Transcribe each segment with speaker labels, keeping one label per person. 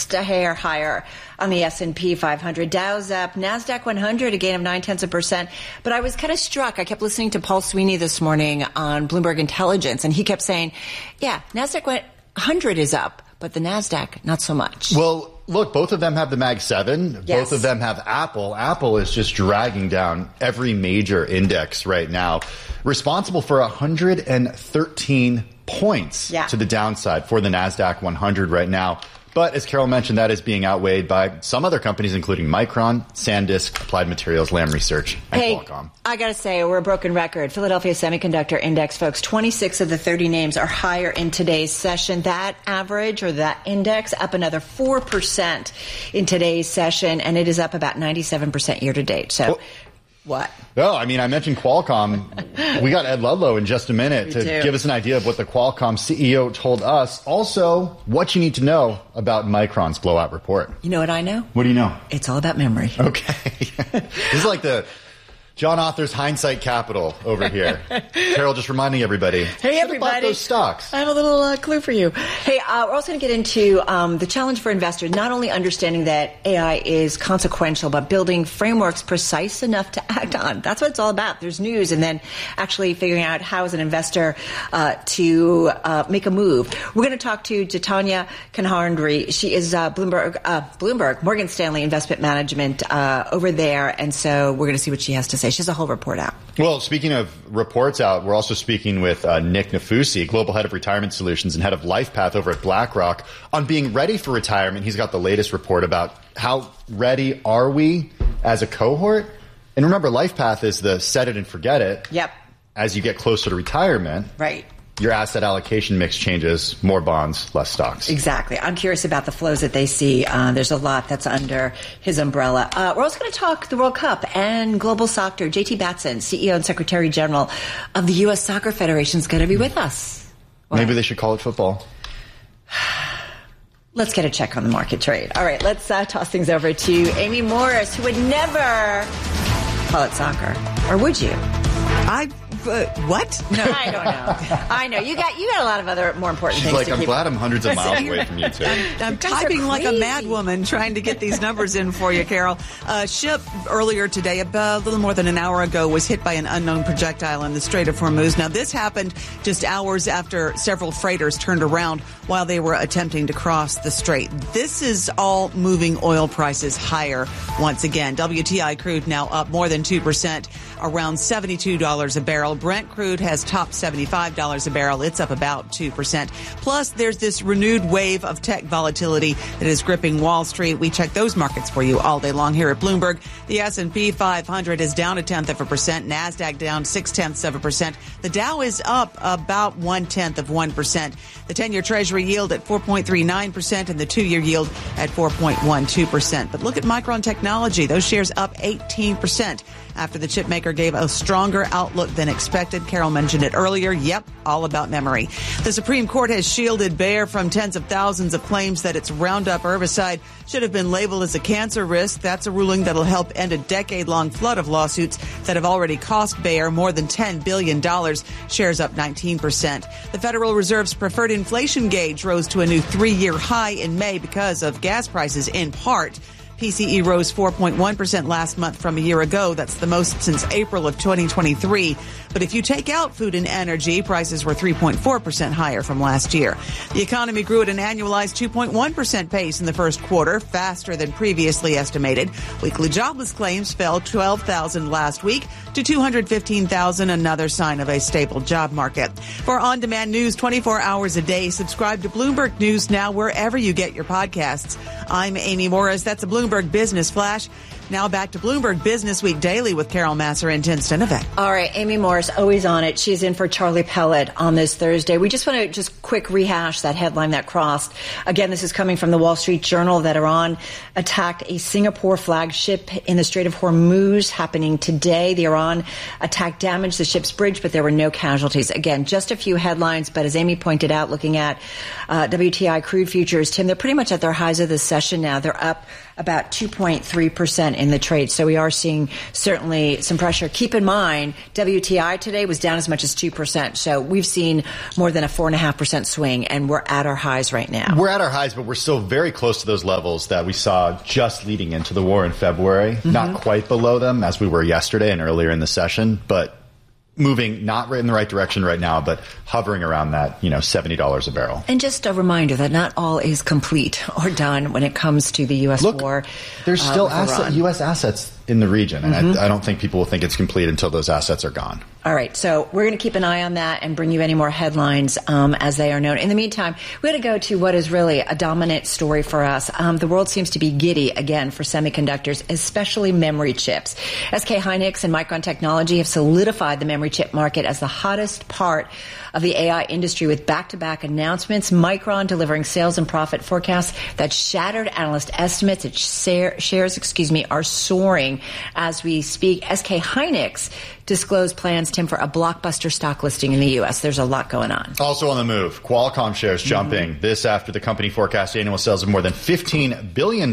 Speaker 1: just a hair higher on the S&P 500. Dow's up. NASDAQ 100, a gain of 0.9%. But I was kind of struck. I kept listening to Paul Sweeney this morning on Bloomberg Intelligence, and he kept saying, yeah, NASDAQ 100 is up, but the NASDAQ, not so much.
Speaker 2: Well, look, both of them have the Mag 7.
Speaker 1: Yes.
Speaker 2: Both of them have Apple. Apple is just dragging down every major index right now, responsible for 113 points to the downside for the NASDAQ 100 right now. But as Carol mentioned, that is being outweighed by some other companies, including Micron, SanDisk, Applied Materials, Lam Research, and Qualcomm.
Speaker 1: I got to say, we're a broken record. Philadelphia Semiconductor Index, folks, 26 of the 30 names are higher in today's session. That average or that index up another 4% in today's session, and it is up about 97% year to date. So... What?
Speaker 2: Oh, I mean, I mentioned Qualcomm. We got Ed Ludlow in just a minute to give us an idea of what the Qualcomm CEO told us. Also, what you need to know about Micron's blowout report.
Speaker 1: You know what I know?
Speaker 2: What do you know?
Speaker 1: It's all about memory.
Speaker 2: Okay. This is like the John Author's hindsight capital over here. Carol just reminding everybody.
Speaker 1: Hey, everybody.
Speaker 2: About those stocks.
Speaker 1: I have a little clue for you. Hey, we're also going to get into the challenge for investors, not only understanding that AI is consequential, but building frameworks precise enough to act on. That's what it's all about. There's news, and then actually figuring out how, as an investor, to make a move. We're going to talk to Jitanya Kanharndri. She is Bloomberg, Morgan Stanley Investment Management over there, and so we're going to see what she has to say. She has a whole report out.
Speaker 2: Well, speaking of reports out, we're also speaking with Nick Nafusi, Global Head of Retirement Solutions and Head of LifePath over at BlackRock, on being ready for retirement. He's got the latest report about how ready are we as a cohort. And remember, LifePath is the set it and forget it.
Speaker 1: Yep.
Speaker 2: As you get closer to retirement.
Speaker 1: Right.
Speaker 2: Your asset allocation mix changes, more bonds, less stocks.
Speaker 1: Exactly. I'm curious about the flows that they see. There's a lot that's under his umbrella. We're also going to talk the World Cup and global soccer. JT Batson, CEO and Secretary General of the U.S. Soccer Federation, is going to be with us. Well,
Speaker 2: maybe they should call it football.
Speaker 1: Let's get a check on the market trade. All right, let's toss things over to Amy Morris, who would never call it soccer. Or would you?
Speaker 3: What?
Speaker 1: No, I don't know. I know. You got a lot of other more important things to keep.
Speaker 2: I'm glad I'm hundreds of miles away from you, too.
Speaker 3: I'm typing like a mad woman trying to get these numbers in for you, Carol. Ship earlier today, about a little more than an hour ago, was hit by an unknown projectile in the Strait of Hormuz. Now, this happened just hours after several freighters turned around while they were attempting to cross the strait. This is all moving oil prices higher once again. WTI crude now up more than 2%, around $72 a barrel. Brent crude has topped $75 a barrel. It's up about 2%. Plus, there's this renewed wave of tech volatility that is gripping Wall Street. We check those markets for you all day long here at Bloomberg. The S&P 500 is down 0.1%. NASDAQ down 0.6%. The Dow is up about 0.1%. The 10-year Treasury yield at 4.39% and the 2-year yield at 4.12%. But look at Micron Technology. Those shares up 18%. After the chip maker gave a stronger outlook than expected. Carol mentioned it earlier. Yep, all about memory. The Supreme Court has shielded Bayer from tens of thousands of claims that its Roundup herbicide should have been labeled as a cancer risk. That's a ruling that'll help end a decade-long flood of lawsuits that have already cost Bayer more than $10 billion. Shares up 19%. The Federal Reserve's preferred inflation gauge rose to a new 3-year high in May because of gas prices in part. PCE rose 4.1% last month from a year ago. That's the most since April of 2023. But if you take out food and energy, prices were 3.4% higher from last year. The economy grew at an annualized 2.1% pace in the first quarter, faster than previously estimated. Weekly jobless claims fell 12,000 last week to 215,000, another sign of a stable job market. For on-demand news 24 hours a day, subscribe to Bloomberg News Now wherever you get your podcasts. I'm Amy Morris. That's a Bloomberg Business Flash. Now back to Bloomberg Business Week Daily with Carol Massar and Tim Stenovec.
Speaker 1: All right, Amy Morris, always on it. She's in for Charlie Pellet on this Thursday. We just want to quick rehash that headline that crossed. Again, this is coming from the Wall Street Journal that Iran attacked a Singapore flagship in the Strait of Hormuz, happening today. The Iran attack damaged the ship's bridge, but there were no casualties. Again, just a few headlines, but as Amy pointed out, looking at WTI crude futures, Tim, they're pretty much at their highs of this session now. They're up about 2.3% in the trade. So we are seeing certainly some pressure. Keep in mind, WTI today was down as much as 2%. So we've seen more than a 4.5% swing, and we're at our highs right now.
Speaker 2: We're at our highs, but we're still very close to those levels that we saw just leading into the war in February. Mm-hmm. Not quite below them as we were yesterday and earlier in the session, but moving not in the right direction right now, but hovering around that, $70 a barrel.
Speaker 1: And just a reminder that not all is complete or done when it comes to the U.S. war.
Speaker 2: There's still U.S. assets in the region, and I don't think people will think it's complete until those assets are gone.
Speaker 1: All right, so we're going to keep an eye on that and bring you any more headlines as they are known. In the meantime, we're going to go to what is really a dominant story for us. The world seems to be giddy again for semiconductors, especially memory chips. SK Hynix and Micron Technology have solidified the memory chip market as the hottest part of the AI industry with back-to-back announcements. Micron delivering sales and profit forecasts that shattered analyst estimates. Its shares are soaring as we speak. SK Hynix disclosed plans, Tim, for a blockbuster stock listing in the U.S. There's a lot going on.
Speaker 2: Also on the move, Qualcomm shares jumping. This after the company forecast annual sales of more than $15 billion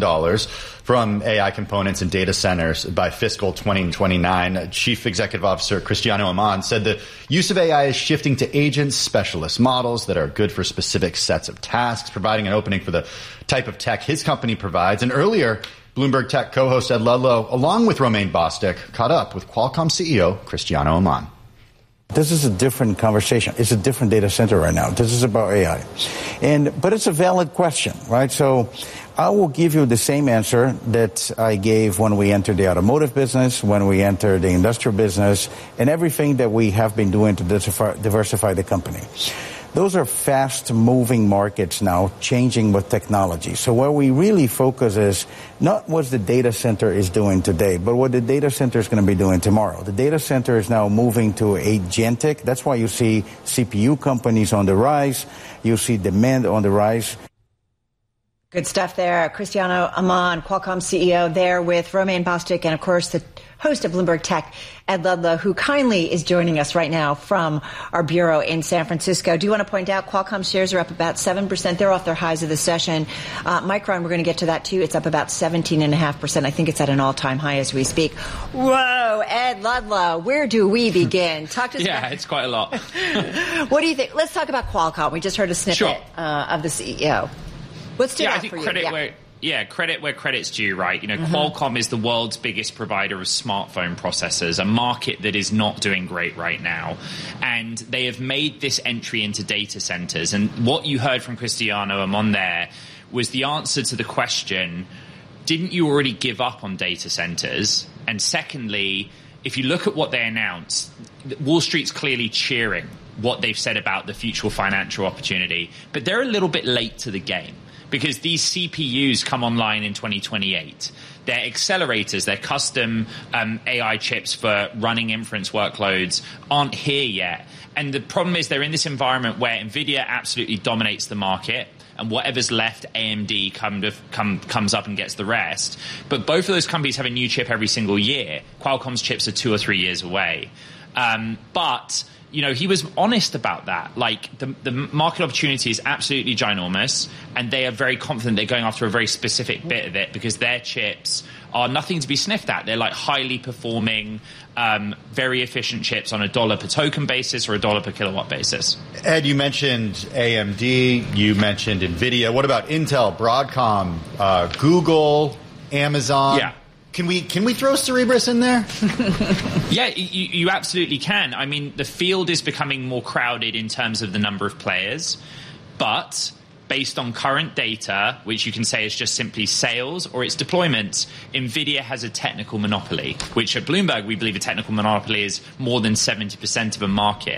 Speaker 2: from AI components and data centers by fiscal 2029. Chief Executive Officer Cristiano Amon said the use of AI is shifting to agents, specialist models that are good for specific sets of tasks, providing an opening for the type of tech his company provides. And earlier, Bloomberg Tech co-host Ed Ludlow, along with Romain Bostick, caught up with Qualcomm CEO Cristiano Amon.
Speaker 4: This is a different conversation. It's a different data center right now. This is about AI. But it's a valid question, right? So I will give you the same answer that I gave when we entered the automotive business, when we entered the industrial business, and everything that we have been doing to diversify the company. Those are fast-moving markets now, changing with technology. So where we really focus is not what the data center is doing today, but what the data center is going to be doing tomorrow. The data center is now moving to agentic. That's why you see CPU companies on the rise. You see demand on the rise.
Speaker 1: Good stuff there. Cristiano Amon, Qualcomm CEO, there with Romain Bostick, and of course the host of Bloomberg Tech, Ed Ludlow, who kindly is joining us right now from our bureau in San Francisco. Do you want to point out Qualcomm shares are up about 7%. They're off their highs of the session. Micron, we're going to get to that too. It's up about 17.5%. I think it's at an all-time high as we speak. Whoa, Ed Ludlow, where do we begin? Talk to us.
Speaker 5: Yeah, it's quite a lot.
Speaker 1: What do you think? Let's talk about Qualcomm. We just heard a snippet of the CEO. What's stood out for you?
Speaker 5: Credit where credit's due, right? Qualcomm is the world's biggest provider of smartphone processors, a market that is not doing great right now. And they have made this entry into data centers. And what you heard from Cristiano Amon there was the answer to the question, didn't you already give up on data centers? And secondly, if you look at what they announced, Wall Street's clearly cheering what they've said about the future financial opportunity, but they're a little bit late to the game. Because these CPUs come online in 2028. They're accelerators, they're custom AI chips for running inference workloads aren't here yet. And the problem is they're in this environment where NVIDIA absolutely dominates the market, and whatever's left, AMD comes up and gets the rest. But both of those companies have a new chip every single year. Qualcomm's chips are 2 or 3 years away. But he was honest about that. Like, the market opportunity is absolutely ginormous, and they are very confident they're going after a very specific bit of it because their chips are nothing to be sniffed at. They're like highly performing, very efficient chips on a $1 per token basis or a $1 per kilowatt basis.
Speaker 2: Ed, you mentioned AMD, you mentioned NVIDIA. What about Intel, Broadcom, Google, Amazon?
Speaker 5: Yeah.
Speaker 2: Can we throw Cerebras in there?
Speaker 5: Yeah, you absolutely can. I mean, the field is becoming more crowded in terms of the number of players, but based on current data, which you can say is just simply sales or its deployments, NVIDIA has a technical monopoly, which at Bloomberg we believe a technical monopoly is more than 70% of a market.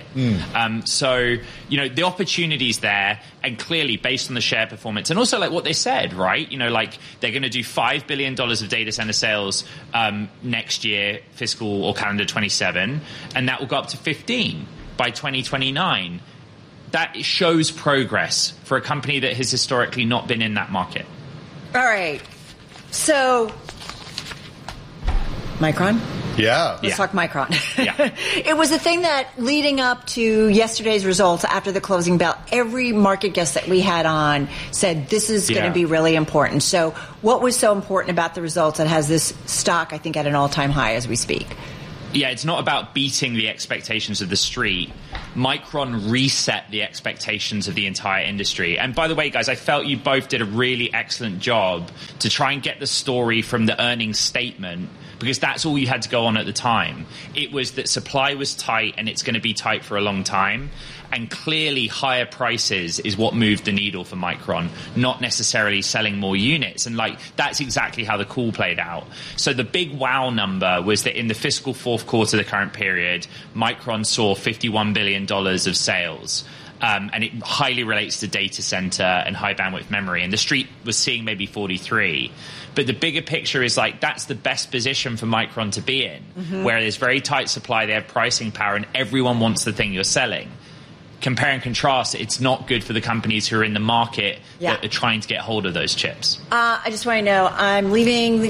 Speaker 5: So, the opportunity's there, and clearly based on the share performance, and also like what they said, right? Like they're going to do $5 billion of data center sales next year, fiscal or calendar 27, and that will go up to 15 by 2029. That shows progress for a company that has historically not been in that market.
Speaker 1: All right. So Micron?
Speaker 2: Yeah.
Speaker 1: Let's talk Micron.
Speaker 5: Yeah.
Speaker 1: It was a thing that leading up to yesterday's results after the closing bell, every market guest that we had on said this is going to be really important. So what was so important about the results that has this stock, I think, at an all-time high as we speak?
Speaker 5: Yeah, it's not about beating the expectations of the street. Micron reset the expectations of the entire industry. And by the way, guys, I felt you both did a really excellent job to try and get the story from the earnings statement, because that's all you had to go on at the time. It was that supply was tight and it's going to be tight for a long time. And clearly higher prices is what moved the needle for Micron, not necessarily selling more units. And that's exactly how the call played out. So the big wow number was that in the fiscal fourth quarter of the current period, Micron saw $51 billion of sales. And it highly relates to data center and high bandwidth memory. And the street was seeing maybe 43. But the bigger picture is that's the best position for Micron to be in, where there's very tight supply, they have pricing power, and everyone wants the thing you're selling. Compare and contrast, it's not good for the companies who are in the market that are trying to get hold of those chips.
Speaker 1: I just want to know, I'm leaving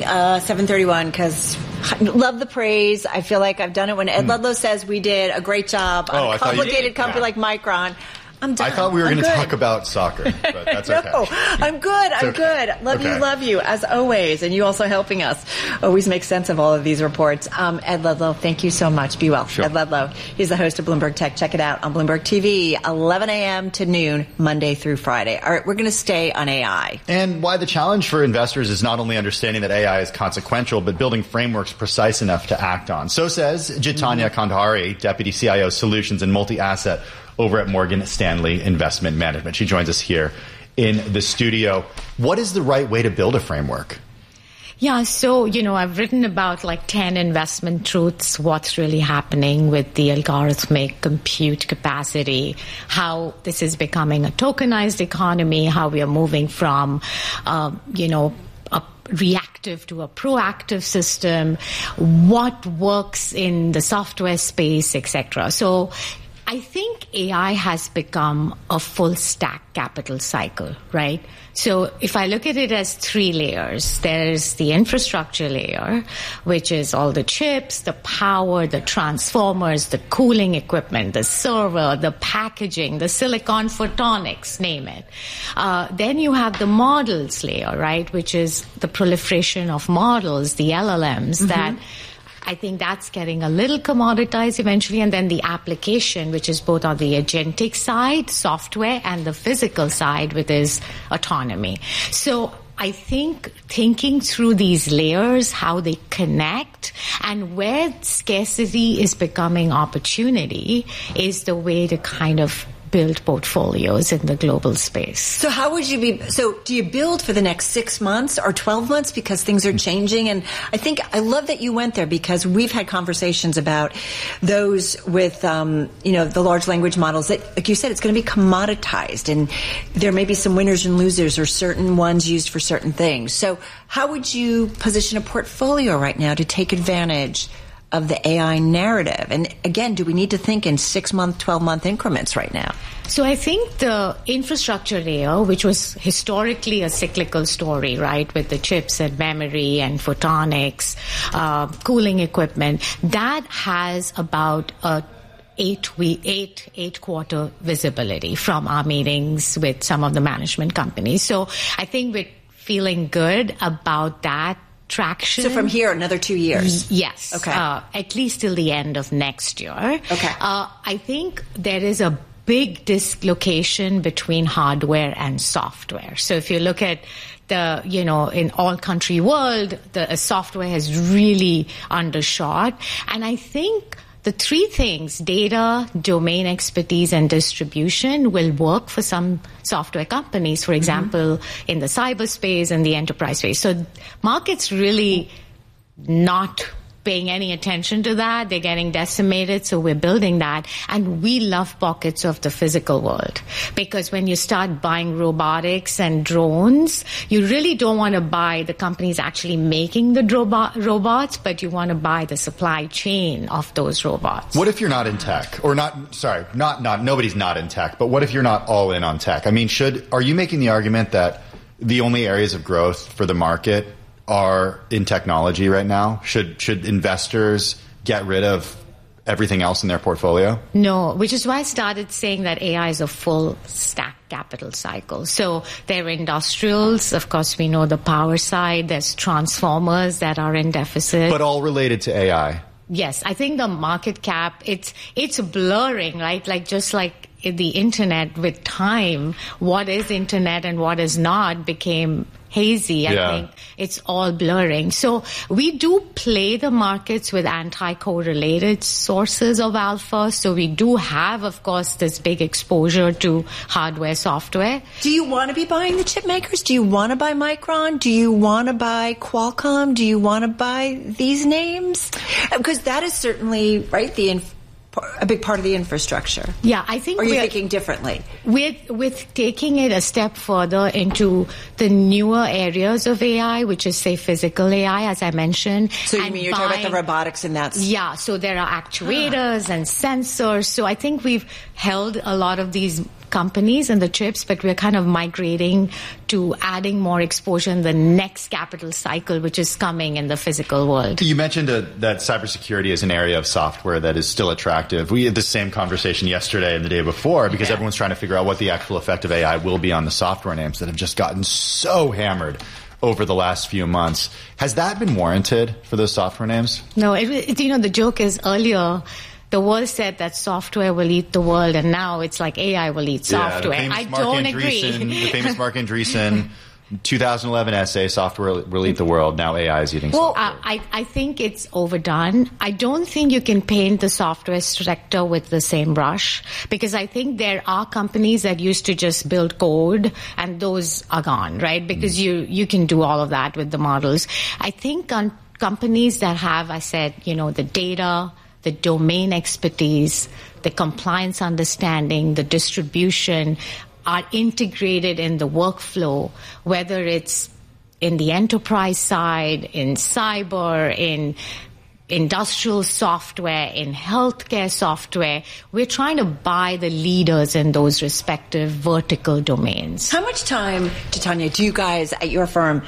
Speaker 1: 731 because I love the praise. I feel like I've done it when Ed Ludlow says we did a great job on a complicated company like Micron. I'm done.
Speaker 2: I thought we were going to talk about soccer, but that's okay.
Speaker 1: No, I'm good. I'm good. Love you, as always. And you also helping us always make sense of all of these reports. Ed Ludlow, thank you so much. Be well.
Speaker 2: Sure.
Speaker 1: Ed Ludlow, he's the host of Bloomberg Tech. Check it out on Bloomberg TV, 11 a.m. to noon, Monday through Friday. All right, we're going to stay on AI.
Speaker 2: And why the challenge for investors is not only understanding that AI is consequential, but building frameworks precise enough to act on. So says Jitanya Kandhari, Deputy CIO Solutions and Multi-Asset over at Morgan Stanley Investment Management. She joins us here in the studio. What is the right way to build a framework?
Speaker 6: Yeah, so, I've written about 10 investment truths, what's really happening with the algorithmic compute capacity, how this is becoming a tokenized economy, how we are moving from, a reactive to a proactive system, what works in the software space, etc. So I think AI has become a full stack capital cycle, right? So if I look at it as 3 layers, there's the infrastructure layer, which is all the chips, the power, the transformers, the cooling equipment, the server, the packaging, the silicon photonics, name it. Then you have the models layer, right, which is the proliferation of models, the LLMs that I think that's getting a little commoditized eventually. And then the application, which is both on the agentic side, software, and the physical side, which is autonomy. So I think thinking through these layers, how they connect, and where scarcity is becoming opportunity is the way to kind of build portfolios in the global space.
Speaker 1: So do you build for the next 6 months or 12 months because things are changing? And I love that you went there because we've had conversations about those with, the large language models that, like you said, it's going to be commoditized and there may be some winners and losers or certain ones used for certain things. So how would you position a portfolio right now to take advantage of the AI narrative? And again, do we need to think in 6-month, 12-month increments right now?
Speaker 6: So I think the infrastructure layer, which was historically a cyclical story, right, with the chips and memory and photonics, cooling equipment, that has about a 8-quarter visibility from our meetings with some of the management companies. So I think we're feeling good about that traction.
Speaker 1: So from here, another 2 years?
Speaker 6: Yes.
Speaker 1: Okay.
Speaker 6: At least till the end of next year.
Speaker 1: Okay.
Speaker 6: I think there is a big dislocation between hardware and software. So if you look at in all country world, the software has really undershot. And I think the 3 things, data, domain expertise, and distribution, will work for some software companies, for example, in the cyberspace and the enterprise space. So markets really not paying any attention to that. They're getting decimated, so we're building that. And we love pockets of the physical world, because when you start buying robotics and drones, you really don't want to buy the companies actually making the robots, but you want to buy the supply chain of those robots.
Speaker 2: What if you're not in tech? Or nobody's not in tech, but what if you're not all in on tech? I mean, are you making the argument that the only areas of growth for the market are in technology right now? Should investors get rid of everything else in their portfolio?
Speaker 6: No, which is why I started saying that AI is a full stack capital cycle. So there are industrials, of course we know the power side, there's transformers that are in deficit.
Speaker 2: But all related to AI.
Speaker 6: Yes, I think the market cap, it's blurring, right? Like just like the internet with time, what is internet and what is not became hazy. I think it's all blurring. So we do play the markets with anti-correlated sources of alpha. So we do have, of course, this big exposure to hardware, software.
Speaker 1: Do you want to be buying the chip makers? Do you want to buy Micron? Do you want to buy Qualcomm? Do you want to buy these names? Because that is certainly, right, a big part of the infrastructure.
Speaker 6: Yeah, I think.
Speaker 1: Or are you thinking differently?
Speaker 6: With taking it a step further into the newer areas of AI, which is, say, physical AI, as I mentioned.
Speaker 1: So you mean you're talking about the robotics and that's...
Speaker 6: Yeah, so there are actuators and sensors. So I think we've held a lot of these companies and the chips, but we're kind of migrating to adding more exposure in the next capital cycle, which is coming in the physical world.
Speaker 2: You mentioned that cybersecurity is an area of software that is still attractive. We had the same conversation yesterday and the day before because everyone's trying to figure out what the actual effect of AI will be on the software names that have just gotten so hammered over the last few months. Has that been warranted for those software names?
Speaker 6: No, the joke is earlier the world said that software will eat the world, and now it's like AI will eat software. I don't agree.
Speaker 2: The famous Marc Andreessen 2011 essay, software will eat the world. Now AI is eating software.
Speaker 6: I think it's overdone. I don't think you can paint the software sector with the same brush, because I think there are companies that used to just build code, and those are gone, right? Because you can do all of that with the models. I think on companies that have, I said, the data, the domain expertise, the compliance understanding, the distribution are integrated in the workflow, whether it's in the enterprise side, in cyber, in industrial software, in healthcare software. We're trying to buy the leaders in those respective vertical domains.
Speaker 1: How much time, Titania, do you guys at your firm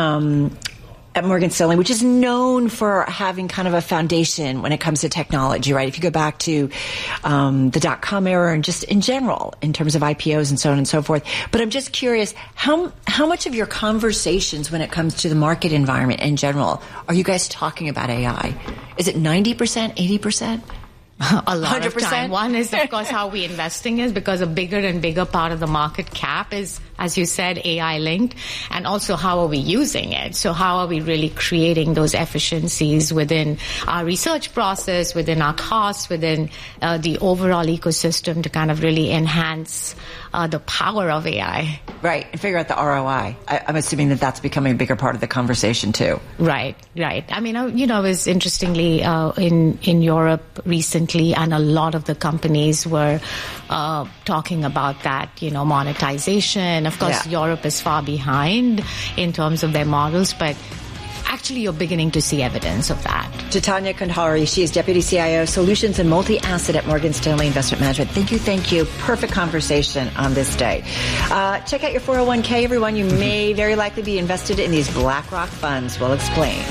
Speaker 1: at Morgan Stanley, which is known for having kind of a foundation when it comes to technology, right? If you go back to the dot-com era and just in general, in terms of IPOs and so on and so forth. But I'm just curious, how much of your conversations when it comes to the market environment in general are you guys talking about AI? Is it 90%, 80%?
Speaker 6: A lot 100%? Of time. One is, of course, how we investing is, because a bigger and bigger part of the market cap is, as you said, AI linked, and also how are we using it? So how are we really creating those efficiencies within our research process, within our costs, within the overall ecosystem to kind of really enhance the power of AI?
Speaker 1: Right, and figure out the ROI. I'm assuming that that's becoming a bigger part of the conversation too.
Speaker 6: Right. I mean, I was interestingly in Europe recently, and a lot of the companies were talking about that, monetization. Of course, Europe is far behind in terms of their models, but actually you're beginning to see evidence of that.
Speaker 1: Titania Kandhari, she is Deputy CIO Solutions and Multi-Asset at Morgan Stanley Investment Management. Thank you. Perfect conversation on this day. Check out your 401k, everyone. You may very likely be invested in these BlackRock funds. We'll explain.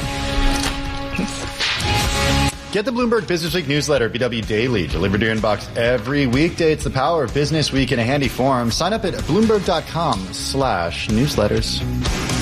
Speaker 2: Get the Bloomberg Business Week newsletter, BW Daily, delivered to your inbox every weekday. It's the power of Business Week in a handy form. Sign up at Bloomberg.com/newsletters.